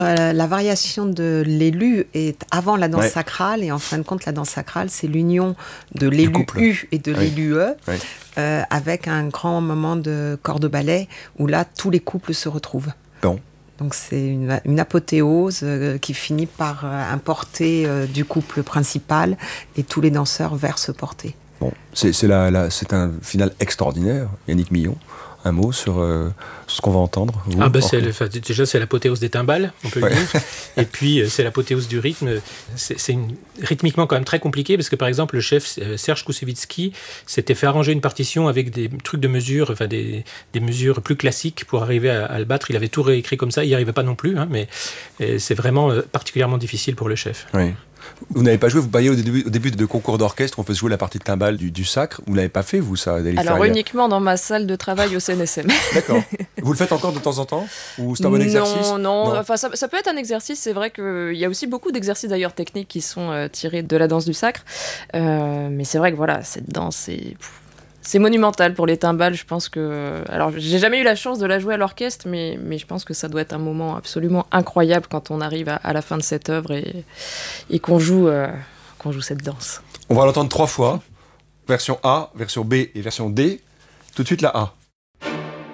La variation de l'élu est avant la danse Ouais. sacrale, et en fin de compte, la danse sacrale, c'est l'union de Du l'élu couple. U et de Oui. l'élu E, Oui. avec un grand moment de corps de ballet où là, tous les couples se retrouvent. Bon. Donc c'est une apothéose qui finit par importer du couple principal et tous les danseurs vers ce porté. Bon, c'est un final extraordinaire. Yannick Millon, un mot sur ce qu'on va entendre. Vous, Déjà, c'est l'apothéose des timbales, on peut le Ouais. dire. Et puis, c'est l'apothéose du rythme. C'est rythmiquement quand même très compliqué, parce que, par exemple, le chef Serge Koussevitzky s'était fait arranger une partition avec des trucs de mesure, enfin des mesures plus classiques pour arriver à le battre. Il avait tout réécrit comme ça. Il n'y arrivait pas non plus, hein, mais c'est vraiment particulièrement difficile pour le chef. Oui. Vous n'avez pas joué, vous voyez au début de concours d'orchestre, on fait jouer la partie de timbale du sacre. Vous n'avez pas fait, vous, ça, Adélie Alors Faria? uniquement dans ma salle de travail au CNSM. D'accord. Vous le faites encore de temps en temps? Ou c'est un bon exercice? Non. Enfin, ça peut être un exercice. C'est vrai qu'il y a aussi beaucoup d'exercices d'ailleurs techniques qui sont tirés de la danse du sacre. Mais c'est vrai que voilà, cette danse, c'est monumental pour les timbales. Je pense que... Alors, j'ai jamais eu la chance de la jouer à l'orchestre, mais je pense que ça doit être un moment absolument incroyable quand on arrive à la fin de cette œuvre et qu'on joue cette danse. On va l'entendre 3 fois. Version A, version B et version D. Tout de suite la A.